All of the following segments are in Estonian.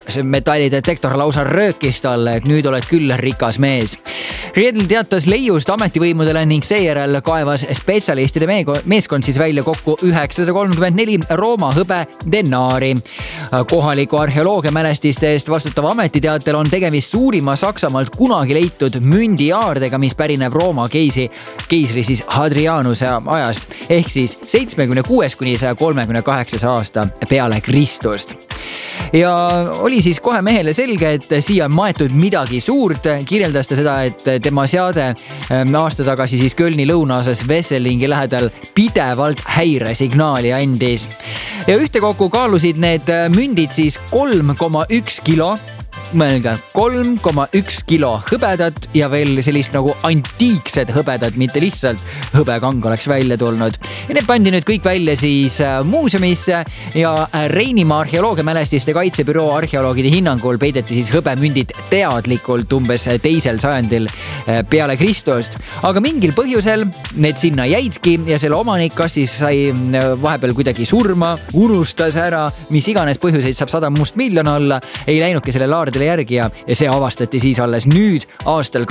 see metallidetektor lausa röökis talle, et nüüd oled küll rikas mees. Riedl teatas leiust ametivõimudele ning seejärel kaevas spetsialistide meeskond siis välja kokku 934 Rooma hõbe denaari. Kohaliku arheoloogia mälestiste eest vastutava ametiteatel on tegemist suurima Saksamaalt kunagi leitud mündijaardega, mis pärineb Rooma keisri siis Hadrianuse ajast ehk siis 76 kuni 138 aasta peale Kristust. Ja oli siis kohe mehele selge, et siia on maetud midagi suurt. Kirjeldas ta seda, et tema seade aasta tagasi siis Kölni lõunaosas Wesselingi lähedal pidevalt häiresignaali andis. Ja ühtekokku kaalusid need mündid siis 3,1 kilo. Mõelge, 3,1 kilo hõbedat ja veel sellist nagu antiiksed hõbedat, mitte lihtsalt hõbekang oleks välja tulnud. Ja need pandi nüüd kõik välja siis muuseumisse ja Reinimaa arheoloogia mälestiste kaitsebüroo arheoloogide hinnangul peideti siis hõbemündid teadlikult umbes 2. sajandil peale Kristust. Aga mingil põhjusel need sinna jäidki ja selle omanik kas siis sai vahepeal kuidagi surma, unustas ära, mis iganes põhjuseid saab 100 mustmiljon olla, ei läinudki selle laardile järgi ja see avastati siis alles nüüd aastal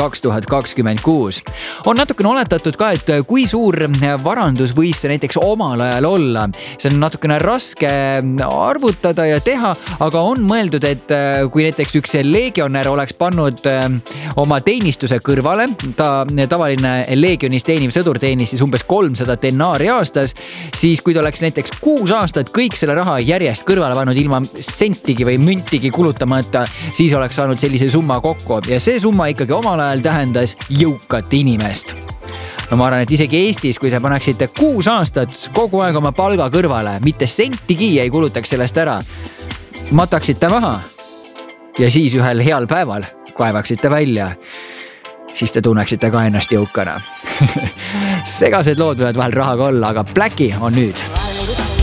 2026. On natukene oletatud ka, et kui suur varandus võis see näiteks omal ajal olla. See on natukene raske arvutada ja teha, aga on mõeldud, et kui näiteks üks legionär oleks pannud oma teenistuse kõrvale, tavaline legionis teeniv sõdur teenis siis umbes 300 denaari aastas, siis kui ta oleks näiteks 6 aastat kõik selle raha järjest kõrvale pannud ilma sentigi või müntigi kulutamata, siis oleks saanud sellise summa kokku ja see summa ikkagi omal ajal tähendas jõukat inimest. No ma arvan, et isegi Eestis, kui te paneksite 6 aastat kogu aeg oma palga kõrvale, mitte sentigi ei kulutaks sellest ära, mataksite maha ja siis ühel heal päeval kaevaksite välja, siis te tunneksite ka ennast jõukana. Segased lood võivad vahel rahaga olla, aga Blacki on nüüd.